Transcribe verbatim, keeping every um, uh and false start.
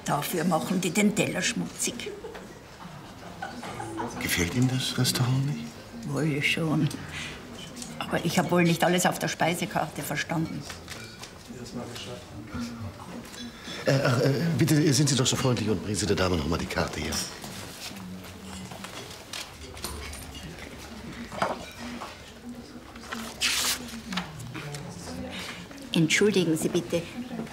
Dafür machen die den Teller schmutzig. Gefällt Ihnen das Restaurant nicht? Wohl schon. Aber ich habe wohl nicht alles auf der Speisekarte verstanden. Äh, äh, bitte sind Sie doch so freundlich und bringen Sie der Dame noch mal die Karte hier. Entschuldigen Sie bitte,